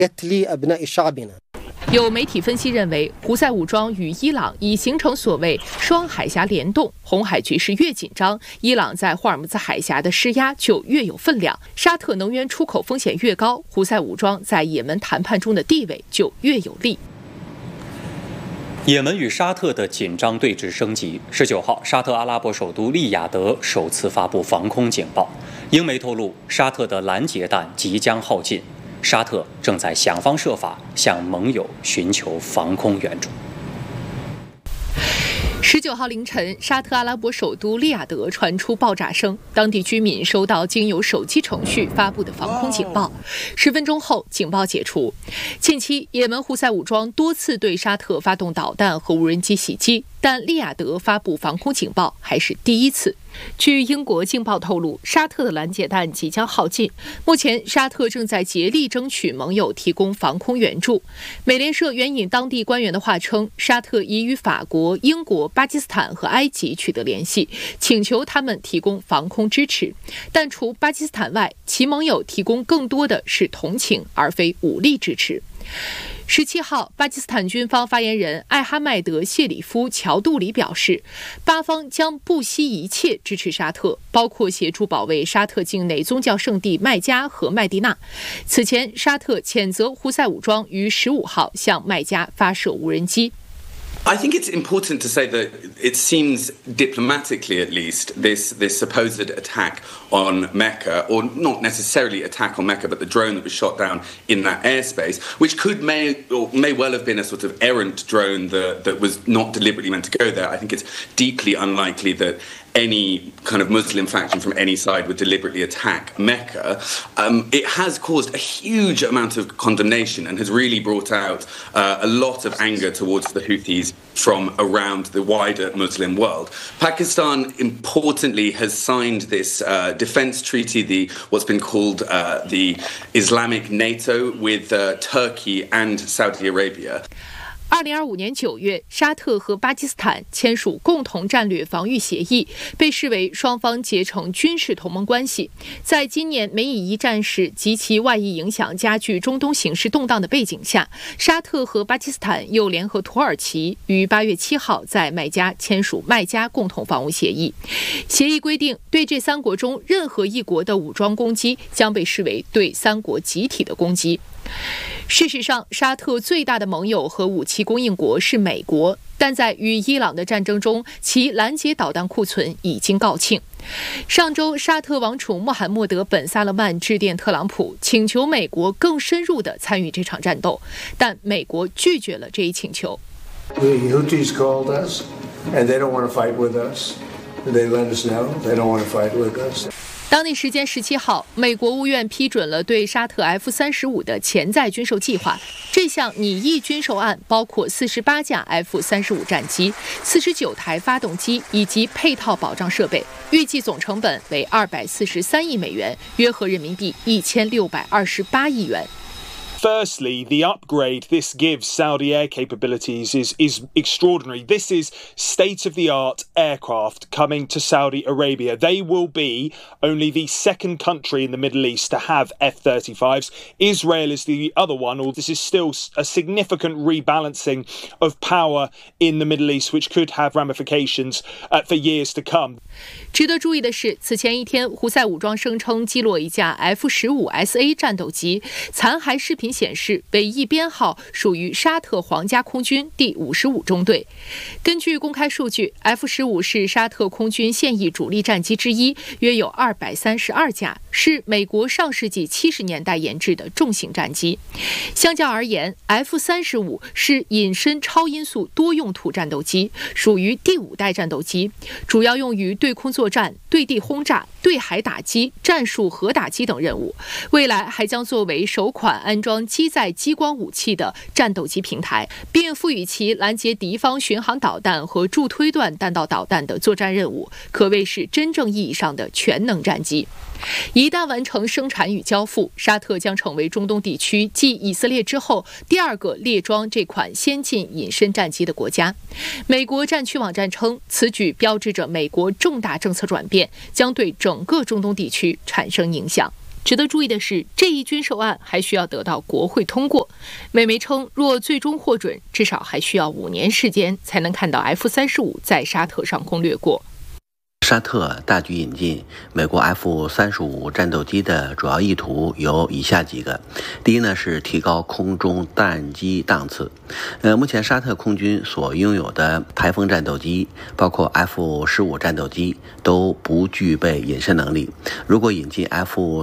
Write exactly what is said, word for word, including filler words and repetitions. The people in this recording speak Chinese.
有媒体分析认为，胡塞武装与伊朗已形成所谓双海峡联动，红海局势越紧张，伊朗在霍尔木兹海峡的施压就越有分量，沙特能源出口风险越高，胡塞武装在也门谈判中的地位就越有利。 也门与沙特的紧张对峙升级。十九号，沙特阿拉伯首都利雅得首次发布防空警报，英媒透露，沙特的拦截弹即将耗尽。沙特正在想方设法向盟友寻求防空援助。 十九号凌晨，沙特阿拉伯首都利雅得传出爆炸声，当地居民收到经由手机程序发布的防空警报。十分钟后，警报解除。近期，也门胡塞武装多次对沙特发动导弹和无人机袭击，但利雅得发布防空警报还是第一次。据英国《镜报》透露，沙特的拦截弹即将耗尽，目前沙特正在竭力争取盟友提供防空援助。美联社援引当地官员的话称，沙特已与法国、英国、巴基斯坦和埃及取得联系，请求他们提供防空支持。但除巴基斯坦外，其盟友提供更多的是同情，而非武力支持。十七号，巴基斯坦军方发言人艾哈迈德·谢里夫·乔杜里表示，巴方将不惜一切支持沙特，包括协助保卫沙特境内宗教圣地麦加和麦地那。此前，沙特谴责胡塞武装于十五号向麦加发射无人机。 I think it's important to say that it seems, diplomatically at least, this, this supposed attack on Mecca, or not necessarily attack on Mecca, but the drone that was shot down in that airspace, which could may or may well have been a sort of errant drone that, that was not deliberately meant to go there. I think it's deeply unlikely that any kind of Muslim faction from any side would deliberately attack Mecca. Um, it has caused a huge amount of condemnation and has really brought out uh, a lot of anger towards the Houthis from around the wider Muslim world. Pakistan, importantly, has signed this uh, defense treaty, the what's been called uh, the Islamic NATO, with uh, Turkey and Saudi Arabia. 二零二五年九月，沙特和巴基斯坦签署共同战略防御协议，被视为双方结成军事同盟关系。在今年美以一战事及其外溢影响加剧中东形势动荡的背景下，沙特和巴基斯坦又联合土耳其于八月七号在麦加签署麦加共同防务协议。协议规定，对这三国中任何一国的武装攻击将被视为对三国集体的攻击。事实上，沙特最大的盟友和武器供应国是美国，但在与伊朗的战争中，其拦截导弹库存已经告罄。上周，沙特王储穆罕默德·本·萨勒曼致电特朗普，请求美国更深入地参与这场战斗，但美国拒绝了这一请求。 The Houthis called us, and they don't want to fight with us. They let us know they don't want to fight with us. 当地时间十七号，美国务院批准了对沙特 F 三十五的潜在军售计划。这项拟议军售案包括四十八架 F 三十五战机、四十九台发动机以及配套保障设备，预计总成本为二百四十三亿美元，约合人民币一千六百二十八亿元。 Firstly, the upgrade this gives Saudi air capabilities is, is extraordinary. This is state-of-the-art aircraft coming to Saudi Arabia. They will be only the second country in the Middle East to have F thirty-fives. Israel is the other one, although this is still a significant rebalancing of power in the Middle East, which could have ramifications uh, for years to come. 值得注意的是，此前一天，胡塞武装声称击落一架 F 十五 S A 战斗机，残骸视频显示尾翼编号属于沙特皇家空军第五十五中队。根据公开数据 ，F 十五是沙特空军现役主力战机之一，约有二百三十二架，是美国上世纪七十年代研制的重型战机。相较而言 ，F 三十五是隐身超音速多用途战斗机，属于第五代战斗机，主要用于对空作战、对地轰炸、对海打击、战术核打击等任务。未来还将作为首款安装机载激光武器的战斗机平台，并赋予其拦截敌方巡航导弹和助推段弹道导弹的作战任务，可谓是真正意义上的全能战机。一旦完成生产与交付，沙特将成为中东地区继以色列之后第二个列装这款先进隐身战机的国家。美国战区网站称，此举标志着美国重大政策转变，将对整个中东地区产生影响。 值得注意的是，这一军售案还需要得到国会通过。美媒称，若最终获准，至少还需要五年时间才能看到 F 三十五在沙特上空掠过。 沙特大举引进美国 F 三十五战斗机的主要意图有以下几个。第一呢，是提高空中战机档次。呃，目前沙特空军所拥有的台风战斗机，包括 F 十五战斗机，都不具备隐身能力。如果引进 F